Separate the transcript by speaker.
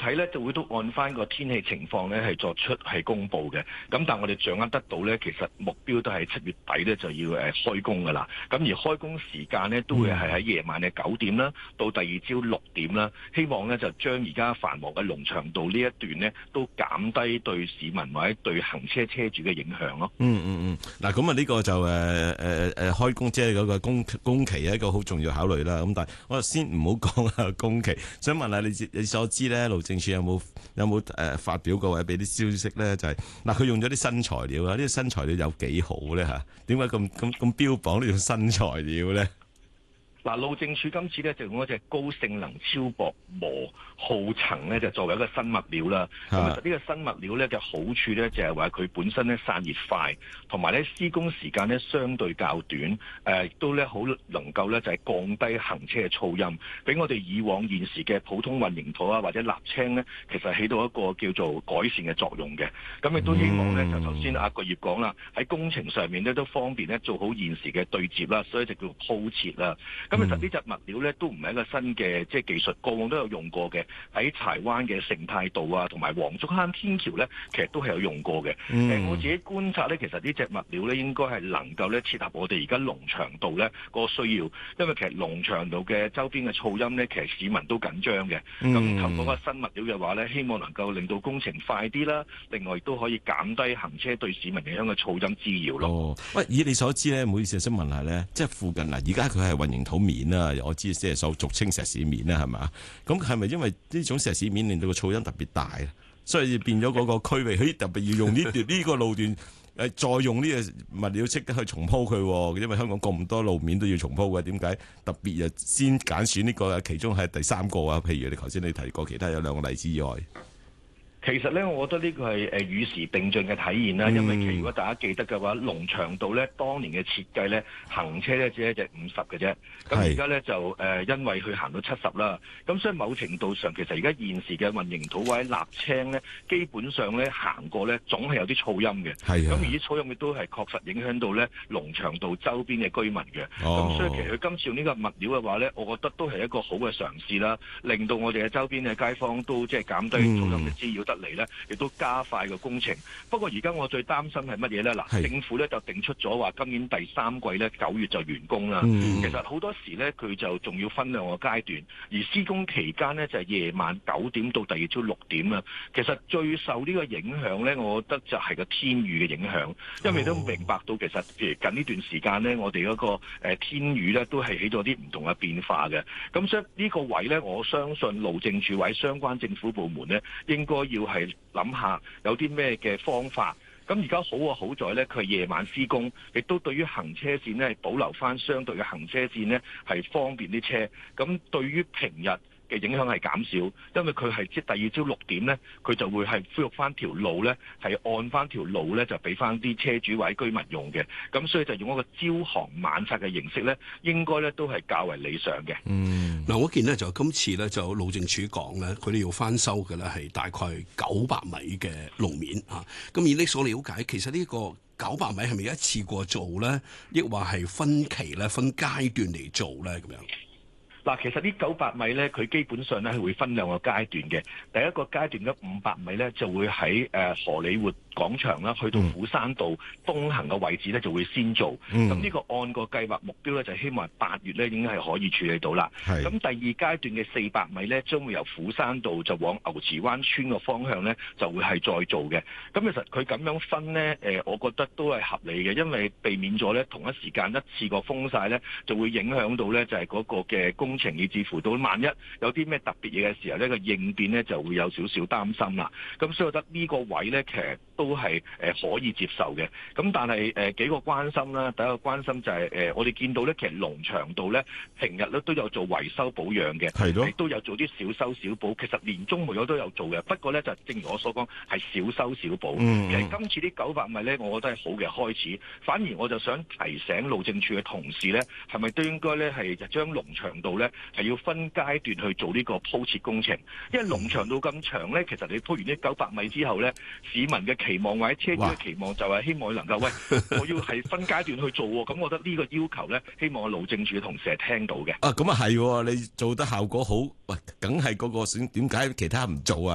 Speaker 1: 體咧就會都按翻個天氣情況咧係作出係公佈嘅。咁但係我哋掌握得到咧，其實目標都係7月底咧就要開工㗎啦。咁而開工時間咧都會係喺夜晚嘅9點啦，到第二朝6點啦。希望咧就將而家繁忙嘅龍翔道呢一段咧都減低對市民或者對行車車主嘅影響咯。
Speaker 2: 嗱，咁啊呢個就開工即係嗰個工期係一個好重要考慮啦。咁但係我先唔好講下工期，想問下你所知咧，路政署有冇發表過或者俾啲消息咧？就係嗱，佢用咗啲新材料啊，呢啲新材料有幾好咧嚇？點解咁標榜呢種新材料咧？
Speaker 1: 嗱，路政署今次咧就用一隻高性能超薄膜號層咧，就作為一個新物料啦。咁其實呢個新物料咧嘅好處咧，就係話佢本身咧散熱快，同埋咧施工時間咧相對較短，亦都咧好能夠咧就係降低行車嘅噪音，俾我哋以往現時嘅普通混凝土啊或者瀝青咧，其實起到一個叫做改善嘅作用嘅。咁亦都希望咧就頭先阿國業講啦，喺工程上面咧都方便咧做好現時嘅對接啦，所以就叫做鋪設啦。咁其實呢隻物料咧都唔係一個新嘅即係技術，過往都有用過嘅。喺柴灣嘅成泰道啊，同埋黃竹坑天橋咧，其實都係有用過嘅。我自己觀察咧，其實呢隻物料咧應該係能夠咧切合我哋而家龍翔道咧個需要，因為其實龍翔道嘅周邊嘅噪音咧，其實市民都緊張嘅。咁透過個新物料嘅話咧，希望能夠令到工程快啲啦，另外亦都可以減低行車對市民影響嘅噪音滋擾咯。
Speaker 2: 喂，以你所知咧，唔好意思，想問下咧，即係附近嗱，而家佢係混凝土面啦。我知即係俗稱石屎面啦，係嘛？咁係咪因為呢種石屎面令到個噪音特別大，所以變咗嗰個區域，特別要用呢個路段再用呢個物料即刻去重鋪佢？因為香港咁多路面都要重鋪嘅，點解特別先揀選呢個？其中係第3個啊？譬如你頭先你提過其他有2個例子以外。
Speaker 1: 其實咧，我覺得呢個係與時並進嘅體現啦。因為如果大家記得嘅話，龍翔道咧當年嘅設計咧，行車咧只係一隻50嘅啫。咁而家咧就因為佢行到70啦。咁所以某程度上，其實而家現時嘅混凝土或者瀝青咧，基本上咧行過咧總係有啲噪音嘅。咁而啲噪音亦都係確實影響到咧龍翔道周邊嘅居民嘅。咁所以其實佢今次用呢個物料嘅話咧，我覺得都係一個好嘅嘗試啦，令到我哋嘅周邊嘅街坊都即係減低噪音嘅滋擾嚟咧，亦都加快個工程。不過而家我最擔心係乜嘢咧？嗱，政府咧就定出咗話今年第3季咧9月就完工啦。其實好多時咧佢就仲要分2個階段，而施工期間咧就係夜晚9點到第二朝6點啊。其實最受呢個影響咧，我覺得就係個天雨嘅影響，因為都明白到其實譬如近呢段時間咧，我哋嗰個天雨咧都係起咗啲唔同嘅變化嘅。咁所以呢個位咧，我相信路政署或者相關政府部門咧，應該要係諗下有啲咩嘅方法。咁而家好在咧，佢係夜晚施工，亦都對於行車線咧保留翻相對嘅行車線咧係方便啲車。咁對於平日嘅影響係減少，因為佢係即第二朝6點咧，佢就會係恢復翻條路咧，係按翻條路咧就俾翻啲車主或者居民用嘅。咁所以就用一個朝行晚拆嘅形式咧，應該咧都係較為理想嘅。
Speaker 3: 嗱，我見咧就今次咧就路政署講咧，佢哋要翻修嘅咧係大概900米嘅路面啊。咁以你所了解，其實呢個900米係咪一次過做咧，抑或係分期咧、分階段嚟做咧咁樣？
Speaker 1: 嗱，其實呢900米咧，佢基本上咧係會分2個階段嘅。第一個階段嘅500米咧，就會喺荷里活廣場啦，去到斧山道東行嘅位置咧，就會先做。咁呢個按個計劃目標咧，就希望8月咧已經係可以處理到啦。咁第二階段嘅400米咧，將會由斧山道就往牛池灣村個方向咧，就會係再做嘅。咁其實佢咁樣分咧，我覺得都係合理嘅，因為避免咗咧同一時間一次過封晒咧，就會影響到咧就係嗰個嘅工程，以至乎到萬一有啲咩特別嘢嘅時候呢，個應變呢就會有少少擔心啦。咁所以我覺得呢個位呢，其實都係可以接受嘅。咁但係幾個關心啦，第一個關心就係我哋見到呢，其實龍翔道呢，平日呢都有做維修保養嘅，亦都有做啲小修小補。其實年中無休都有做嘅，不過呢，就正如我所講係小修小補。其實今次呢900米呢，我覺得係好嘅開始。反而我就想提醒路政署嘅同事呢，係咪都應該呢係將龍翔道呢係要分階段去做呢個鋪設工程？因為龍翔道咁長呢，其實你鋪完呢900米之後呢，市民嘅期望或者車主嘅期望就係希望能夠我要係分階段去做喎。咁我覺得呢個要求呢，希望路政署嘅同事係聽到嘅。
Speaker 2: 咁啊係，你做得效果好，喂，梗係嗰個點解其他唔做啊？